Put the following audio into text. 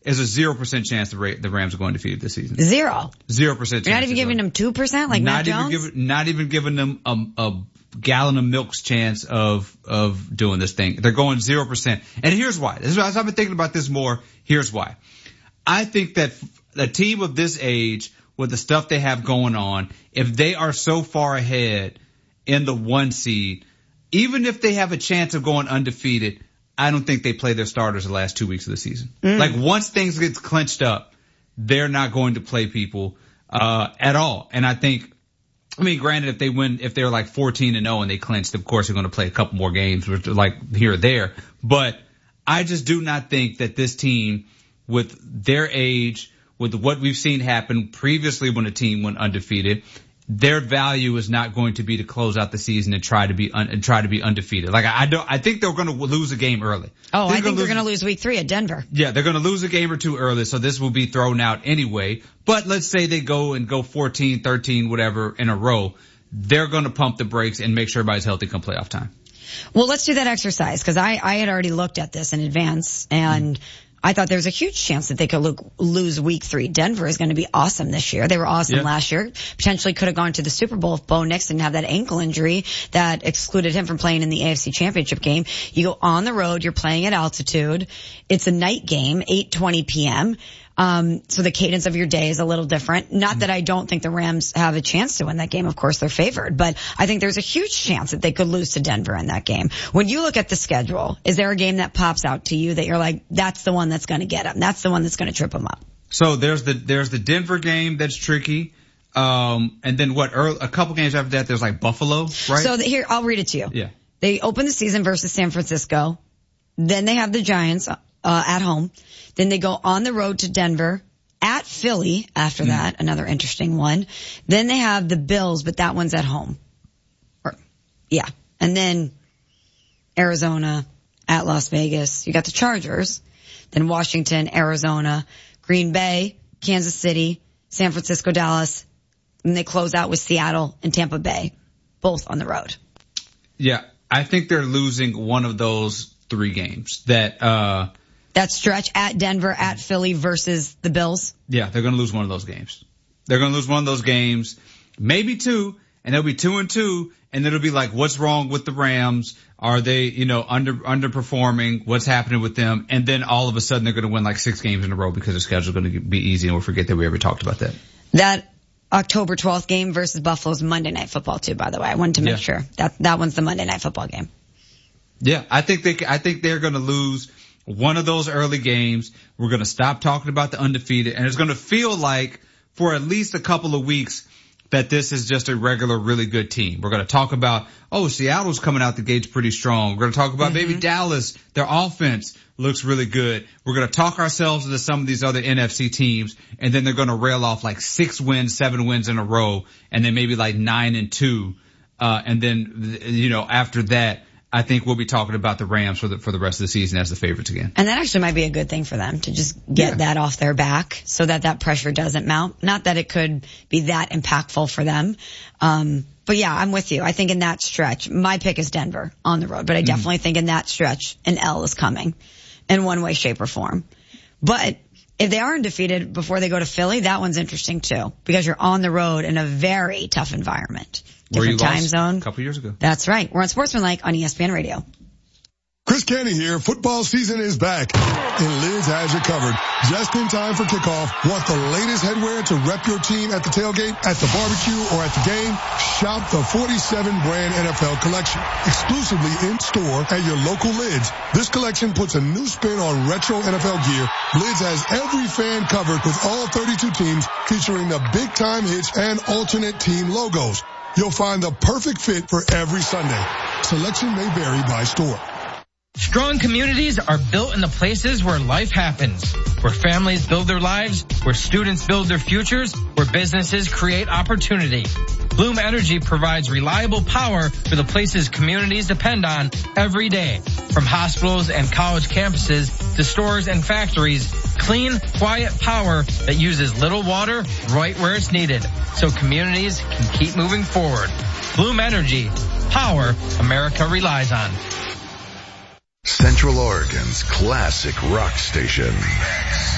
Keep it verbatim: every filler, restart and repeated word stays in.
is a zero percent chance the, Ra- the Rams are going undefeated this season. Zero. Zero percent chance. You're not even giving them two percent like not Matt Jones? Even giving, not even giving them a, a gallon of milk's chance of, of doing this thing. They're going zero percent. And here's why. As I've been thinking about this more, here's why. I think that a team of this age, with the stuff they have going on, if they are so far ahead in the one seed, even if they have a chance of going undefeated, I don't think they play their starters the last two weeks of the season. Mm. Like once things get clinched up, they're not going to play people, uh, at all. And I think, I mean, granted, if they win, if they're like fourteen and oh and they clinched, of course they're going to play a couple more games, which are like here or there. But I just do not think that this team, with their age, with what we've seen happen previously when a team went undefeated, their value is not going to be to close out the season and try to be un, and try to be undefeated. Like I, I don't, I think they're going to lose a game early. Oh, I think they're going to lose week three at Denver. Yeah, they're going to lose a game or two early, so this will be thrown out anyway. But let's say they go and go fourteen, thirteen, whatever in a row. They're going to pump the brakes and make sure everybody's healthy come playoff time. Well, let's do that exercise because I, I had already looked at this in advance and. Mm. I thought there was a huge chance that they could look, lose week three. Denver is going to be awesome this year. They were awesome yeah. last year. Potentially could have gone to the Super Bowl if Bo Nix didn't have that ankle injury that excluded him from playing in the A F C Championship game. You go on the road. You're playing at altitude. It's a night game, eight twenty p.m. Um, so the cadence of your day is a little different. Not mm-hmm. that I don't think the Rams have a chance to win that game. Of course, they're favored, but I think there's a huge chance that they could lose to Denver in that game. When you look at the schedule, is there a game that pops out to you that you're like, that's the one that's going to get them? That's the one that's going to trip them up. So there's the, there's the Denver game that's tricky. Um, and then what, early, a couple games after that, there's like Buffalo, right? So the, here, I'll read it to you. Yeah. They open the season versus San Francisco. Then they have the Giants, uh, at home. Then they go on the road to Denver, at Philly after mm. that, another interesting one. Then they have the Bills, but that one's at home. Or, yeah. And then Arizona, at Las Vegas. You got the Chargers. Then Washington, Arizona, Green Bay, Kansas City, San Francisco, Dallas. And they close out with Seattle and Tampa Bay, both on the road. Yeah, I think they're losing one of those three games. That, uh, That stretch at Denver, at Philly versus the Bills? Yeah, they're going to lose one of those games. They're going to lose one of those games, maybe two, and they'll be two and two, and it'll be like, what's wrong with the Rams? Are they, you know, under underperforming? What's happening with them? And then all of a sudden they're going to win like six games in a row because their schedule's going to be easy, and we'll forget that we ever talked about that. That October twelfth game versus Buffalo's Monday Night Football too, by the way. I wanted to make yeah. sure that that one's the Monday Night Football game. Yeah, I think they, I think they're going to lose one of those early games. We're going to stop talking about the undefeated, and it's going to feel like for at least a couple of weeks that this is just a regular, really good team. We're going to talk about, oh, Seattle's coming out the gates pretty strong. We're going to talk about mm-hmm. maybe Dallas. Their offense looks really good. We're going to talk ourselves into some of these other N F C teams, and then they're going to rail off like six wins, seven wins in a row, and then maybe like nine and two. Uh, and then, you know, after that, I think we'll be talking about the Rams for the for the rest of the season as the favorites again. And that actually might be a good thing for them to just get yeah. that off their back so that that pressure doesn't mount. Not that it could be that impactful for them. Um, but yeah, I'm with you. I think in that stretch, my pick is Denver on the road, but I definitely mm. think in that stretch an L is coming in one way, shape, or form. But if they are undefeated before they go to Philly, that one's interesting too because you're on the road in a very tough environment. Different time zone. A couple years ago. That's right. We're on Sportsmanlike on E S P N Radio. Chris Canty here. Football season is back, and Lids has you covered. Just in time for kickoff. Want the latest headwear to rep your team at the tailgate, at the barbecue, or at the game? Shop the forty-seven brand N F L collection, exclusively in store at your local Lids. This collection puts a new spin on retro N F L gear. Lids has every fan covered with all thirty-two teams, featuring the big time hits and alternate team logos. You'll find the perfect fit for every Sunday. Selection may vary by store. Strong communities are built in the places where life happens, where families build their lives, where students build their futures, where businesses create opportunity. Bloom Energy provides reliable power for the places communities depend on every day. From hospitals and college campuses to stores and factories, clean, quiet power that uses little water right where it's needed, so communities can keep moving forward. Bloom Energy, power America relies on. Central Oregon's classic rock station.